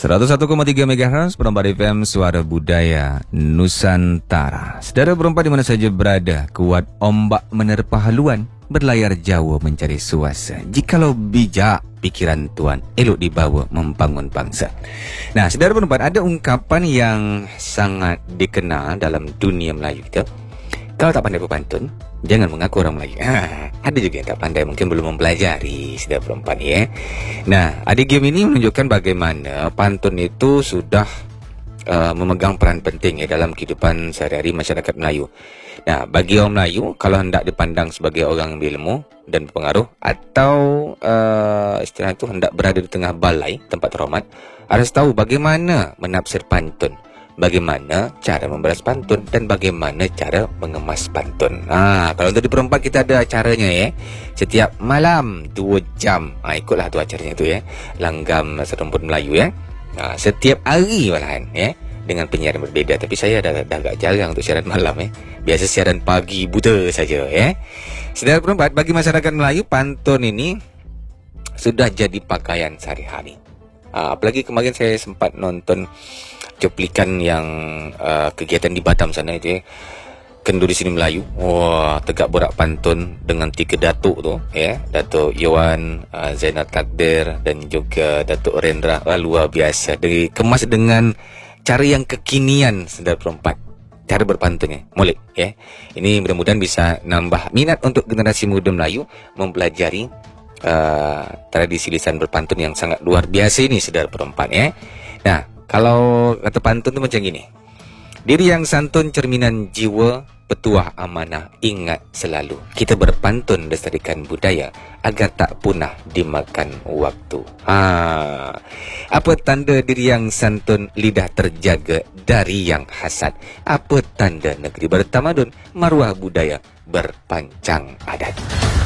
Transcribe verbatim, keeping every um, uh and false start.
seratus satu koma tiga megahertz Perempat F M, Suara Budaya Nusantara. Saudara perempat di mana saja berada, kuat ombak menerpa haluan, berlayar Jawa mencari suasa. Jikalau bijak pikiran tuan, elok dibawa membangun bangsa. Nah, saudara perempat, ada ungkapan yang sangat dikenal dalam dunia Melayu kita. Kalau tak pandai berpantun, jangan mengaku orang Melayu. Ha, ada juga yang tak pandai, mungkin belum mempelajari, saudara perempuan ya. Nah, adik game ini menunjukkan bagaimana pantun itu sudah uh, memegang peran penting ya dalam kehidupan sehari-hari masyarakat Melayu. Nah, bagi orang Melayu, kalau hendak dipandang sebagai orang yang berilmu dan berpengaruh, atau uh, istilah itu hendak berada di tengah balai tempat terhormat, harus tahu bagaimana menafsir pantun, bagaimana cara membalas pantun, dan bagaimana cara mengemas pantun. Nah, kalau untuk di perempat kita ada acaranya ya. Setiap malam dua jam. Ah, ikutlah tu acaranya tu ya. Langgam Serumpun Melayu ya. Nah, setiap hari malahan ya, dengan penyiaran berbeza. Tapi saya dah, dah agak jarang untuk siaran malam ya. Biasa siaran pagi buta saja ya. Saudara perempat, bagi masyarakat Melayu, pantun ini sudah jadi pakaian sehari-hari. Ah, apalagi kemarin saya sempat nonton cuplikan yang uh, kegiatan di Batam sana itu ya, Kenduri Seni Melayu. Wah, tegak borak pantun dengan tiga datuk tu ya, Datuk Yohan, uh, Zainal Takdir dan juga Datuk Rendra. Wah, luar biasa, dikemas dengan cara yang kekinian, saudara perempat. Cara berpantunnya molek ya. Ini mudah-mudahan bisa nambah minat untuk generasi muda Melayu mempelajari uh, tradisi lisan berpantun yang sangat luar biasa ini, saudara perempat ya. Nah, kalau kata pantun itu macam gini. Diri yang santun cerminan jiwa, petuah amanah ingat selalu. Kita berpantun lestarikan budaya agar tak punah dimakan waktu. Ha. Apa tanda diri yang santun, lidah terjaga dari yang hasad? Apa tanda negeri bertamadun, maruah budaya berpancang adat?